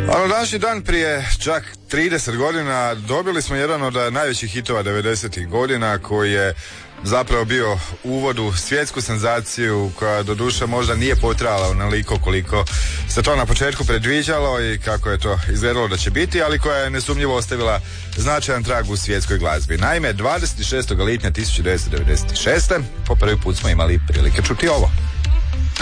Na današnji dan prije čak 30 godina dobili smo jedan od najvećih hitova 90-ih godina koji je zapravo bio uvod u svjetsku senzaciju koja doduše možda nije potrajala onoliko koliko se to na početku predviđalo i kako je to izgledalo da će biti, ali koja je nesumnjivo ostavila značajan trag u svjetskoj glazbi. Naime, 26. lipnja 1996. po prvi put smo imali prilike čuti ovo.